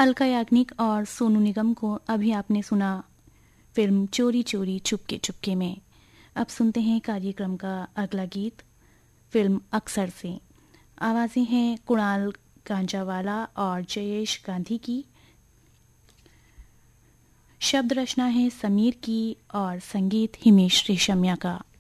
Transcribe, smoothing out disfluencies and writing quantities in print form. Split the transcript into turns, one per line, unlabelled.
अलका याग्निक और सोनू निगम को अभी आपने सुना फिल्म चोरी चोरी चुपके चुपके में। अब सुनते हैं कार्यक्रम का अगला गीत फिल्म अक्सर से। आवाज़ें हैं कुणाल कांजावाला और जयेश गांधी की। शब्द रचना है समीर की और संगीत हिमेश रेशमिया का।